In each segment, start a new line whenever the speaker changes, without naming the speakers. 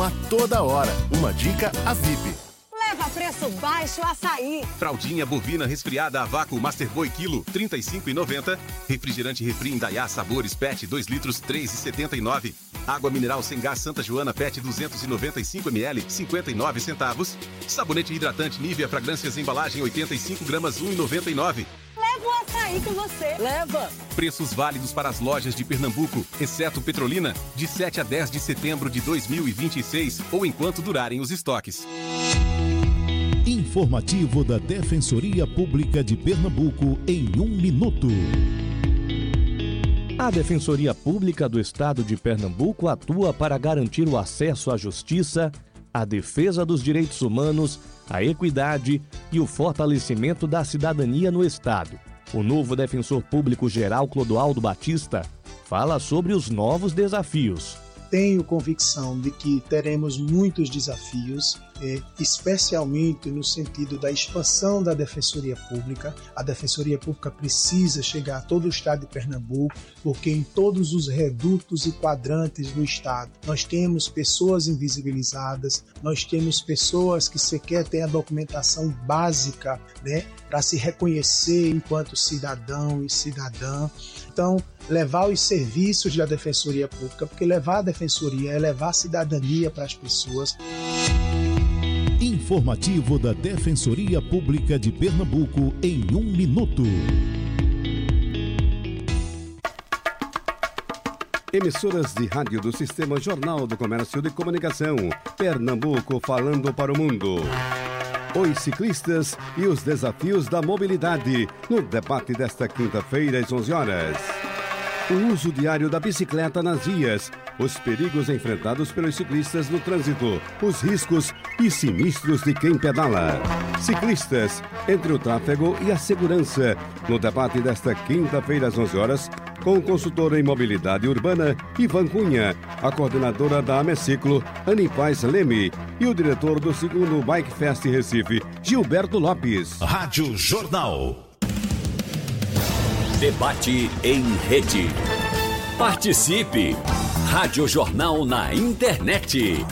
a toda hora. Uma dica a VIP.
Leva preço baixo açaí.
Fraldinha bovina resfriada a vácuo Master Boy quilo, R$ 35,90. Refrigerante Refri Indaiá Sabores PET 2 litros, R$ 3,79. Água mineral sem gás Santa Joana PET 295 ml, 59 centavos. Sabonete hidratante Nivea Fragrâncias embalagem 85 gramas, R$ 1,99.
Leva o açaí com você. Leva.
Preços válidos para as lojas de Pernambuco, exceto Petrolina, de 7 a 10 de setembro de 2026 ou enquanto durarem os estoques.
Informativo da Defensoria Pública de Pernambuco em 1 minuto.
A Defensoria Pública do Estado de Pernambuco atua para garantir o acesso à justiça, a defesa dos direitos humanos, a equidade e o fortalecimento da cidadania no Estado. O novo Defensor Público Geral Clodoaldo Batista fala sobre os novos desafios.
Tenho convicção de que teremos muitos desafios, especialmente no sentido da expansão da Defensoria Pública. A Defensoria Pública precisa chegar a todo o estado de Pernambuco, porque em todos os redutos e quadrantes do estado nós temos pessoas invisibilizadas, nós temos pessoas que sequer têm a documentação básica, para se reconhecer enquanto cidadão e cidadã. Então, levar os serviços da Defensoria Pública, porque levar a Defensoria é levar a cidadania para as pessoas.
Informativo da Defensoria Pública de Pernambuco em 1 minuto.
Emissoras de rádio do Sistema Jornal do Comércio de Comunicação. Pernambuco falando para o mundo. Os ciclistas e os desafios da mobilidade, no debate desta quinta-feira às 11 horas. O uso diário da bicicleta nas vias, os perigos enfrentados pelos ciclistas no trânsito, os riscos e sinistros de quem pedala. Ciclistas, entre o tráfego e a segurança, no debate desta quinta-feira às 11 horas, com o consultor em mobilidade urbana, Ivan Cunha, a coordenadora da Ameciclo, Anipaz Leme, e o diretor do 2º Bike Fest Recife, Gilberto Lopes.
Rádio Jornal.
Debate em rede. Participe! Rádio Jornal na internet.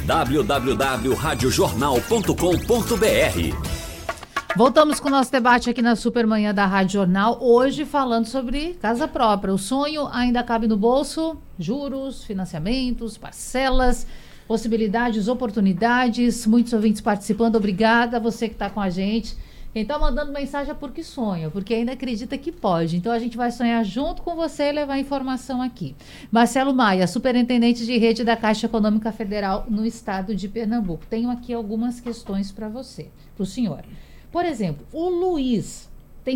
www.radiojornal.com.br.
Voltamos com o nosso debate aqui na Supermanhã da Rádio Jornal, hoje falando sobre casa própria. O sonho ainda cabe no bolso? Juros, financiamentos, parcelas, possibilidades, oportunidades. Muitos ouvintes participando. Obrigada a você que está com a gente. Quem está mandando mensagem é porque sonha, porque ainda acredita que pode. Então a gente vai sonhar junto com você e levar informação aqui. Marcelo Maia, superintendente de rede da Caixa Econômica Federal no estado de Pernambuco. Tenho aqui algumas questões para você, para o senhor. Por exemplo, o Luiz tem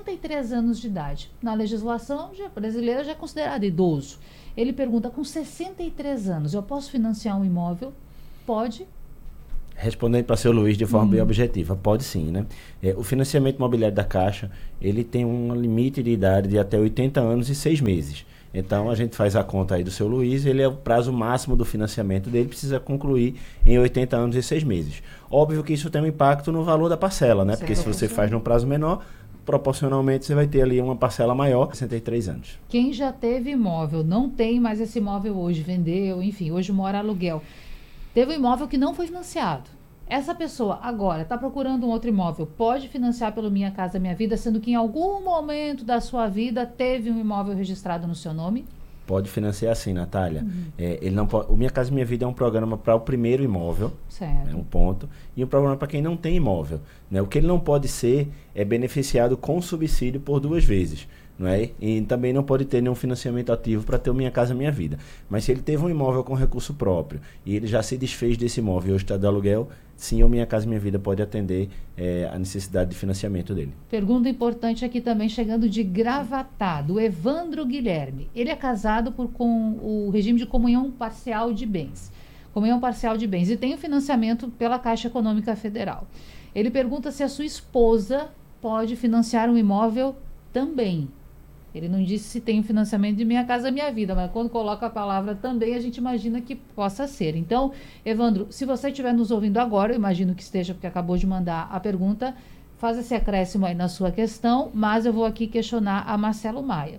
63 anos de idade. Na legislação brasileira já é considerado idoso. Ele pergunta, com 63 anos, eu posso financiar um imóvel? Pode?
Respondendo para o seu Luiz de forma bem objetiva, pode sim, né? O financiamento imobiliário da Caixa, ele tem um limite de idade de até 80 anos e 6 meses. Então, a gente faz a conta aí do seu Luiz, ele é o prazo máximo do financiamento dele, precisa concluir em 80 anos e 6 meses. Óbvio que isso tem um impacto no valor da parcela, né? Porque se você faz num prazo menor, proporcionalmente você vai ter ali uma parcela maior, 63 anos.
Quem já teve imóvel, não tem mais esse imóvel hoje, vendeu, enfim, hoje mora aluguel. Teve um imóvel que não foi financiado. Essa pessoa agora está procurando um outro imóvel, pode financiar pelo Minha Casa Minha Vida, sendo que em algum momento da sua vida teve um imóvel registrado no seu nome?
Pode financiar sim, Natália. Ele não pode, o Minha Casa Minha Vida é um programa para o primeiro imóvel,
certo.
Um ponto, e um programa para quem não tem imóvel. Né? O que ele não pode ser é beneficiado com subsídio por 2 vezes. Não é? E também não pode ter nenhum financiamento ativo para ter o Minha Casa Minha Vida. Mas se ele teve um imóvel com recurso próprio e ele já se desfez desse imóvel e hoje está de aluguel, sim, o Minha Casa Minha Vida pode atender a necessidade de financiamento dele.
Pergunta importante aqui também, chegando de Gravatá, do Evandro Guilherme. Ele é casado com o regime de comunhão parcial de bens. Comunhão parcial de bens. E tem o financiamento pela Caixa Econômica Federal. Ele pergunta se a sua esposa pode financiar um imóvel também. Ele não disse se tem o financiamento de Minha Casa Minha Vida, mas quando coloca a palavra também, a gente imagina que possa ser. Então, Evandro, se você estiver nos ouvindo agora, eu imagino que esteja, porque acabou de mandar a pergunta, faz esse acréscimo aí na sua questão, mas eu vou aqui questionar a Marcelo Maia.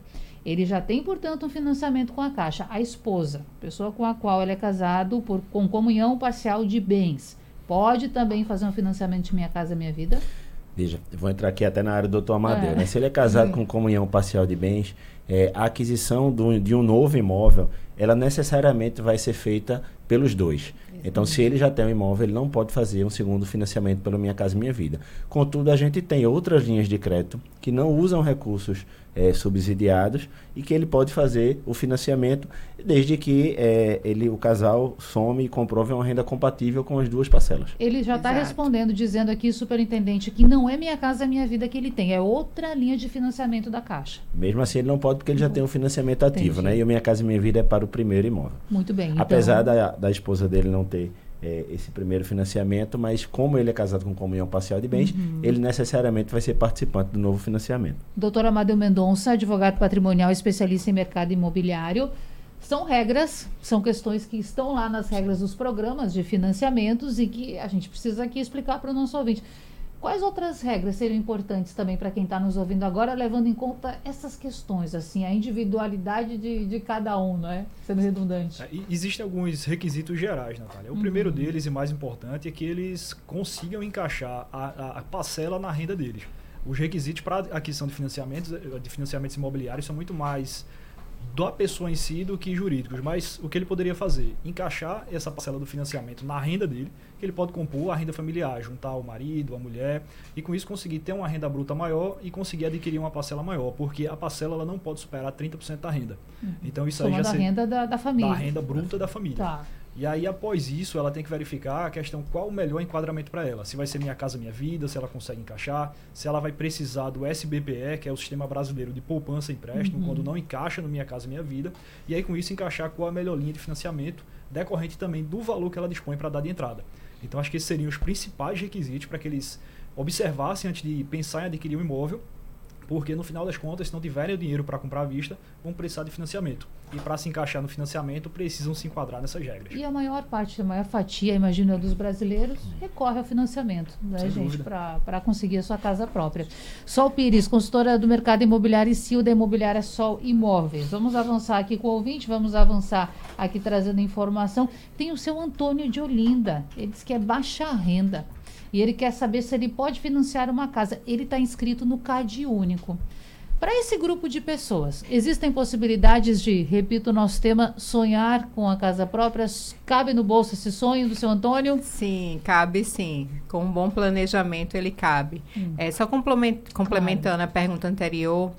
Ele já tem, portanto, um financiamento com a Caixa. A esposa, pessoa com a qual ele é casado com comunhão parcial de bens, pode também fazer um financiamento de Minha Casa Minha Vida?
Veja, eu vou entrar aqui até na área do Dr. Amadeu, né? Se ele é casado com comunhão parcial de bens, a aquisição de um novo imóvel, ela necessariamente vai ser feita pelos dois. Então, se ele já tem um imóvel, ele não pode fazer um segundo financiamento pelo Minha Casa Minha Vida. Contudo, a gente tem outras linhas de crédito que não usam recursos subsidiados e que ele pode fazer o financiamento desde que o casal some e comprove uma renda compatível com as duas parcelas.
Ele já está respondendo, dizendo aqui, superintendente, que não é Minha Casa Minha Vida que ele tem, é outra linha de financiamento da Caixa.
Mesmo assim, ele não pode porque ele já tem um financiamento ativo, né? E o Minha Casa Minha Vida é para o primeiro imóvel.
Muito bem.
Apesar da esposa dele não ter esse primeiro financiamento, mas como ele é casado com comunhão parcial de bens, ele necessariamente vai ser participante do novo financiamento.
Doutor Amadeu Mendonça, advogado patrimonial, especialista em mercado imobiliário. São regras, são questões que estão lá nas regras dos programas de financiamentos e que a gente precisa aqui explicar para o nosso ouvinte. Quais outras regras seriam importantes também para quem está nos ouvindo agora, levando em conta essas questões, assim, a individualidade de cada um, não é? Sendo redundante.
Existem alguns requisitos gerais, Natália. O primeiro deles, e mais importante, é que eles consigam encaixar a parcela na renda deles. Os requisitos para aquisição de financiamentos imobiliários são muito mais da pessoa em si do que jurídicos, mas o que ele poderia fazer? Encaixar essa parcela do financiamento na renda dele, que ele pode compor a renda familiar, juntar o marido, a mulher, e com isso conseguir ter uma renda bruta maior e conseguir adquirir uma parcela maior, porque a parcela ela não pode superar 30% da renda. Então isso aí já
da renda da família.
Da renda bruta da família.
Tá.
E aí, após isso, ela tem que verificar a questão qual o melhor enquadramento para ela. Se vai ser Minha Casa Minha Vida, se ela consegue encaixar, se ela vai precisar do SBPE, que é o Sistema Brasileiro de Poupança e Empréstimo, quando não encaixa no Minha Casa Minha Vida. E aí, com isso, encaixar qual a melhor linha de financiamento, decorrente também do valor que ela dispõe para dar de entrada. Então, acho que esses seriam os principais requisitos para que eles observassem antes de pensar em adquirir um imóvel, porque no final das contas, se não tiverem o dinheiro para comprar à vista, vão precisar de financiamento. E para se encaixar no financiamento, precisam se enquadrar nessas regras.
E a maior fatia, imagino eu, dos brasileiros, recorre ao financiamento, né, gente, para conseguir a sua casa própria. Sol Pires, consultora do mercado imobiliário e CEO da imobiliária Sol Imóveis. Vamos avançar aqui com o ouvinte, vamos avançar aqui trazendo informação. Tem o seu Antônio de Olinda, ele diz que é baixa renda. E ele quer saber se ele pode financiar uma casa. Ele está inscrito no CAD Único. Para esse grupo de pessoas, existem possibilidades de, repito o nosso tema, sonhar com a casa própria? Cabe no bolso esse sonho do seu Antônio?
Sim, cabe sim. Com um bom planejamento ele cabe. Só complementando a pergunta anterior,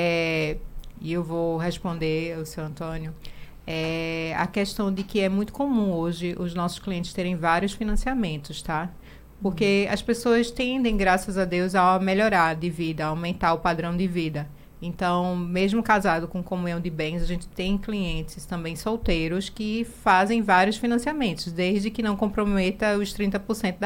e eu vou responder ao seu Antônio, a questão de que é muito comum hoje os nossos clientes terem vários financiamentos, tá? Porque as pessoas tendem, graças a Deus, a melhorar de vida, a aumentar o padrão de vida. Então, mesmo casado com comunhão de bens, a gente tem clientes também solteiros que fazem vários financiamentos, desde que não comprometa os 30% da